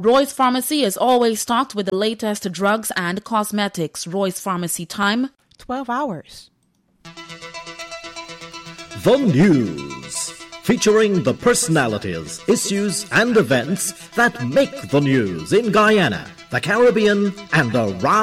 Roy's Pharmacy is always stocked with the latest drugs and cosmetics. Roy's Pharmacy time, 12 hours. The News, featuring the personalities, issues, and events that make the news in Guyana, the Caribbean, and around